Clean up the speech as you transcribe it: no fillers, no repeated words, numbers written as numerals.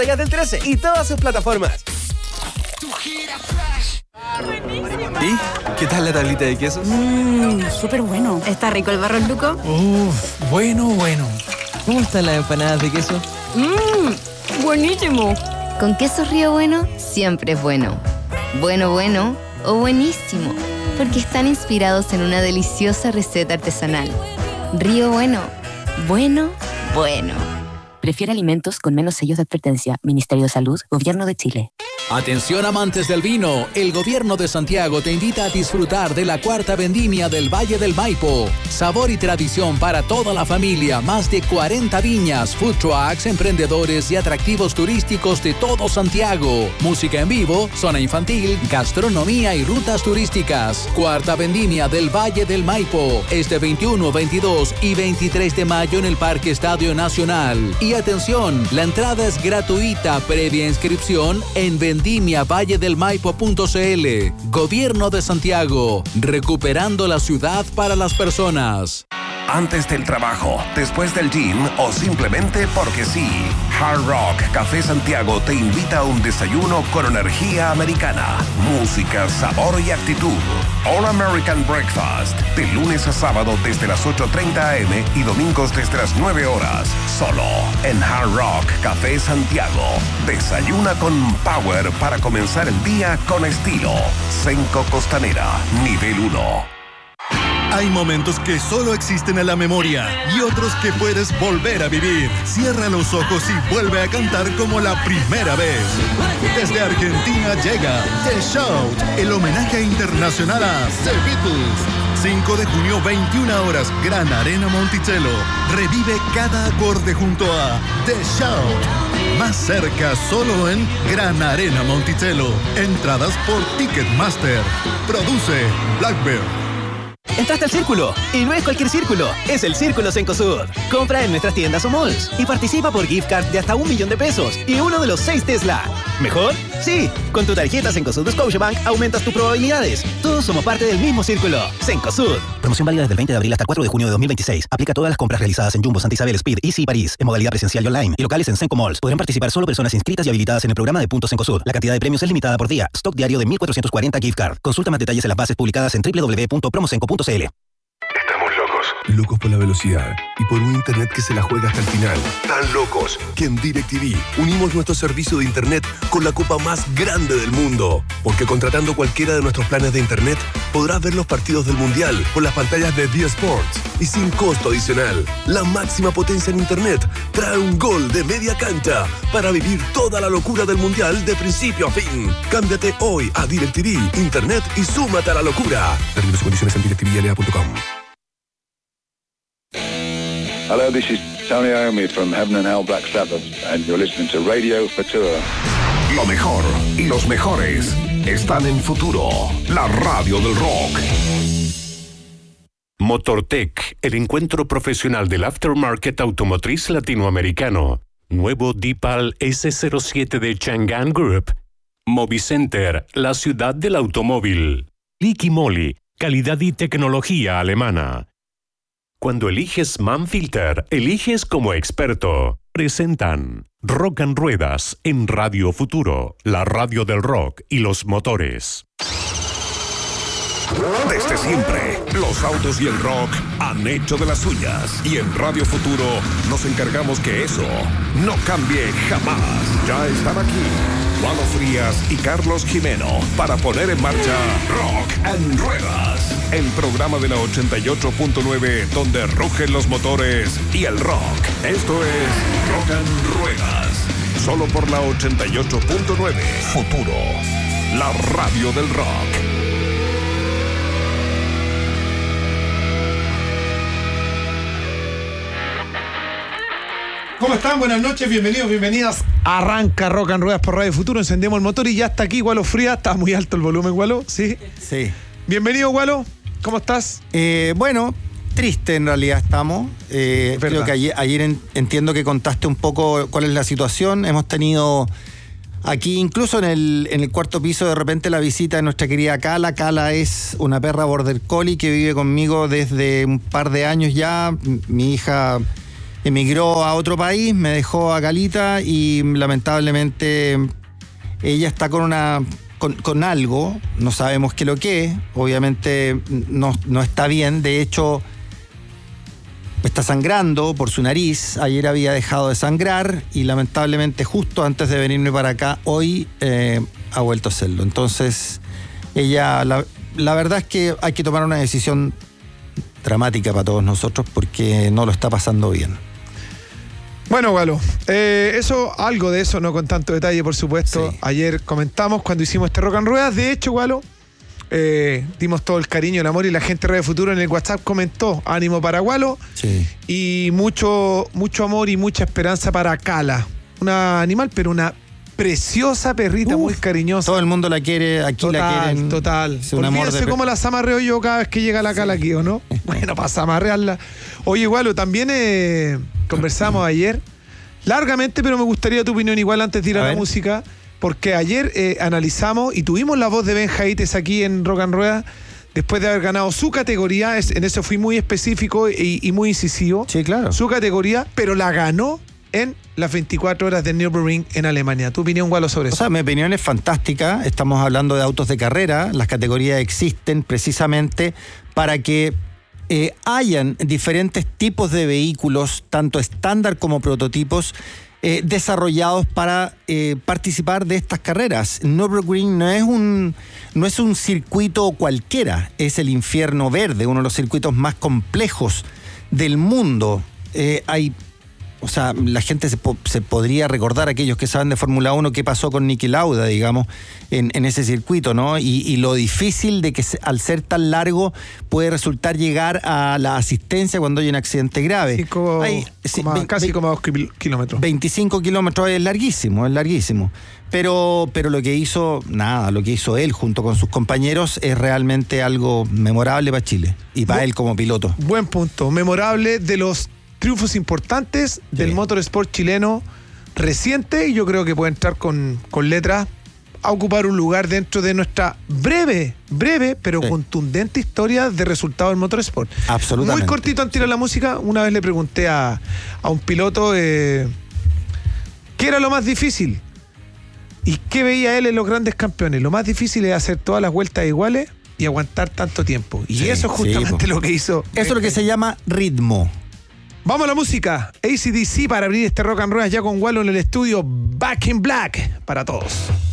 del 13 y todas sus plataformas. ¿Y qué tal la tablita de quesos? Súper bueno. ¿Está rico el Barros Luco? Bueno. ¿Cómo están las empanadas de queso? Buenísimo. Con queso Río Bueno siempre es bueno. Bueno o buenísimo, porque están inspirados en una deliciosa receta artesanal. Río Bueno. Bueno. Prefiere alimentos con menos sellos de advertencia. Ministerio de Salud, Gobierno de Chile. Atención amantes del vino, el Gobierno de Santiago te invita a disfrutar de la cuarta vendimia del Valle del Maipo. Sabor y tradición para toda la familia, más de 40 viñas, food trucks, emprendedores y atractivos turísticos de todo Santiago. Música en vivo, zona infantil, gastronomía y rutas turísticas. Cuarta vendimia del Valle del Maipo, este 21, 22 y 23 de mayo en el Parque Estadio Nacional. Y atención, la entrada es gratuita previa inscripción en vendimiavalledelmaipo.cl. Gobierno de Santiago, recuperando la ciudad para las personas. Antes del trabajo, después del gym o simplemente porque sí. Hard Rock Café Santiago te invita a un desayuno con energía americana, música, sabor y actitud. All American Breakfast, de lunes a sábado desde las 8:30 a.m. y domingos desde las 9 horas. Solo en Hard Rock Café Santiago. Desayuna con power para comenzar el día con estilo. Senco Costanera, nivel 1. Hay momentos que solo existen en la memoria y otros que puedes volver a vivir. Cierra los ojos y vuelve a cantar como la primera vez. Desde Argentina llega The Shout, el homenaje internacional a The Beatles. 5 de junio, 21 horas, Gran Arena Monticello. Revive cada acorde junto a The Shout. Más cerca, solo en Gran Arena Monticello. Entradas por Ticketmaster. Produce Blackbird. Entraste al círculo, y no es cualquier círculo, es el Círculo Cencosud. Compra en nuestras tiendas o malls y participa por gift card de hasta $1.000.000 y uno de los 6 Tesla. ¿Mejor? Sí, con tu tarjeta Cencosud de Scotiabank aumentas tus probabilidades. Todos somos parte del mismo círculo. Cencosud. Promoción válida desde el 20 de abril hasta el 4 de junio de 2026. Aplica a todas las compras realizadas en Jumbo, Santa Isabel, Speed, Easy y París, en modalidad presencial y online, y locales en Cenco Malls. Podrán participar solo personas inscritas y habilitadas en el programa de Puntos Cencosud. La cantidad de premios es limitada por día. Stock diario de 1.440 gift card. Consulta más detalles en las bases publicadas en www.promocenco.cl. Locos por la velocidad y por un internet que se la juega hasta el final. Tan locos que en DirecTV unimos nuestro servicio de internet con la copa más grande del mundo. Porque contratando cualquiera de nuestros planes de internet, podrás ver los partidos del Mundial con las pantallas de D Sports y sin costo adicional. La máxima potencia en internet trae un gol de media cancha para vivir toda la locura del Mundial de principio a fin. Cámbiate hoy a DirecTV, internet y súmate a la locura. Términos y condiciones en directvla.com. Hello, this is Tony Iommi from Heaven and Hell Black Sabbath, and you're listening to Radio Futura. Lo mejor y los mejores están en Futuro, la radio del rock. Motortech, el encuentro profesional del aftermarket automotriz latinoamericano. Nuevo DePal S07 de Chang'an Group. Movicenter, la ciudad del automóvil. Liqui Moly, calidad y tecnología alemana. Cuando eliges Manfilter, eliges como experto. Presentan Rock and Ruedas en Radio Futuro, la radio del rock y los motores. Desde siempre, los autos y el rock han hecho de las suyas. Y en Radio Futuro nos encargamos que eso no cambie jamás. Ya están aquí Walo Frías y Carlos Jimeno para poner en marcha Rock and Ruedas, el programa de la 88.9 donde rugen los motores y el rock. Esto es Rock and Ruedas, solo por la 88.9 Futuro, la radio del rock. ¿Cómo están? Buenas noches, bienvenidos, bienvenidas. Arranca Rock and Ruedas por Radio Futuro, encendemos el motor y ya está aquí Walo Frías. Está muy alto el volumen, Walo, ¿sí? Sí. Bienvenido, Walo, ¿cómo estás? Bueno, triste en realidad estamos. Creo que ayer entiendo que contaste un poco cuál es la situación. Hemos tenido aquí, incluso en el cuarto piso, de repente la visita de nuestra querida Cala. Cala es una perra border collie que vive conmigo desde un par de años ya. Mi hija emigró a otro país, me dejó a Calita y lamentablemente ella está con algo, no sabemos qué lo que es, obviamente no está bien, de hecho está sangrando por su nariz, ayer había dejado de sangrar y lamentablemente justo antes de venirme para acá, hoy ha vuelto a hacerlo. Entonces, ella, la verdad es que hay que tomar una decisión dramática para todos nosotros porque no lo está pasando bien. Bueno, Galo, algo de eso, no con tanto detalle, por supuesto. Sí. Ayer comentamos cuando hicimos este Rock and Ruedas. De hecho, Galo, dimos todo el cariño, el amor, y la gente de Radio Futuro en el WhatsApp comentó ánimo para Gualo. Sí. Y mucho amor y mucha esperanza para Cala. Una animal, pero una preciosa perrita, muy cariñosa. Todo el mundo la quiere, aquí la quieren. Total. Olvídense cómo la zamarreo yo cada vez que llega la Cala aquí, ¿o no? Bueno, para zamarrearla. Oye, Gualo, también conversamos ayer largamente, pero me gustaría tu opinión igual antes de ir a la música, porque ayer analizamos y tuvimos la voz de Ben Jaites aquí en Rock and Rueda, después de haber ganado su categoría. En eso fui muy específico y muy incisivo. Sí, claro. Su categoría, pero la ganó en las 24 horas de Nürburgring en Alemania. ¿Tu opinión, Gualo, sobre eso? O sea, mi opinión es fantástica. Estamos hablando de autos de carrera. Las categorías existen precisamente para que hayan diferentes tipos de vehículos, tanto estándar como prototipos, desarrollados para participar de estas carreras. Nürburgring no es un circuito cualquiera, es el infierno verde, uno de los circuitos más complejos del mundo. O sea, la gente se podría recordar, aquellos que saben de Fórmula 1, qué pasó con Niki Lauda, digamos, en ese circuito, ¿no? Y lo difícil de que al ser tan largo puede resultar llegar a la asistencia cuando hay un accidente grave. Casi como 2 kilómetros. 25 kilómetros es larguísimo. Pero lo que hizo él junto con sus compañeros es realmente algo memorable para Chile y para él como piloto. Buen punto. Memorable, de los triunfos importantes del motorsport chileno reciente, y yo creo que puede entrar con letras a ocupar un lugar dentro de nuestra breve, pero contundente historia de resultados del motorsport. Absolutamente. Muy cortito antes de ir a la música, una vez le pregunté a un piloto qué era lo más difícil y qué veía él en los grandes campeones. Lo más difícil es hacer todas las vueltas iguales y aguantar tanto tiempo. Y eso es justamente lo que hizo. Eso es lo que se llama ritmo. Vamos a la música. AC/DC para abrir este Rock and Roll ya con Gualo en el estudio. Back in Black para todos.